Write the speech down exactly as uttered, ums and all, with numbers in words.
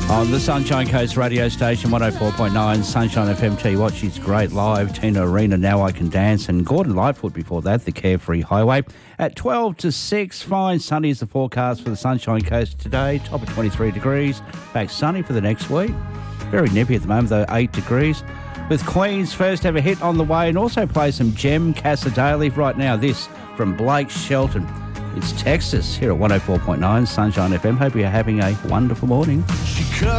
On the Sunshine Coast radio station, one oh four point nine, Sunshine F M. Tell you what, she's great live. Tina Arena, Now I Can Dance, and Gordon Lightfoot before that, The Carefree Highway. At twelve to six, fine sunny is the forecast for the Sunshine Coast today. Top of twenty-three degrees. Back sunny for the next week. Very nippy at the moment, though, eight degrees. With Queen's first ever hit on the way, and also play some Gem Cassadale right now. This from Blake Shelton. It's Texas here at one oh four point nine, Sunshine F M. Hope you're having a wonderful morning.